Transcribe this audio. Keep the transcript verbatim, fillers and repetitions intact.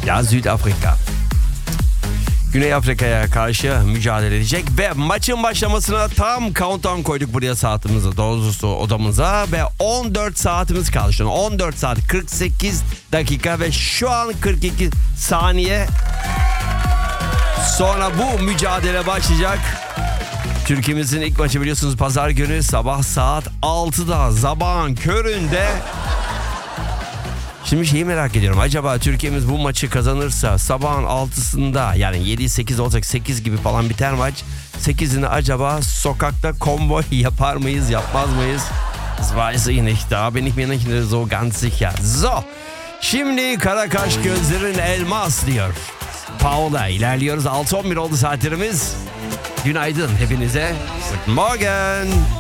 Ya Südafrika Güney Afrika'ya karşı mücadele edecek ve maçın başlamasına tam countdown koyduk buraya saatimize, doğrusu odamıza ve on dört saatimiz kaldı şu an. on dört saat kırk sekiz dakika ve şu an kırk iki saniye sonra bu mücadele başlayacak. Türkiye'mizin ilk maçı biliyorsunuz pazar günü sabah saat altıda sabahın köründe. Şimdi şeyi merak ediyorum. Acaba Türkiye'miz bu maçı kazanırsa sabahın altısında yani yedi sekiz olacak, sekiz gibi falan biter maç. sekizini acaba sokakta konvoy yapar mıyız, yapmaz mıyız? Das weiß ich nicht. Da bin ich mir nicht so ganz sicher. So. Şimdi kara kaş gözlerin elmas diyor. Paola ilerliyoruz. altı on bir oldu saatlerimiz. Günaydın hepinize. Guten Morgen.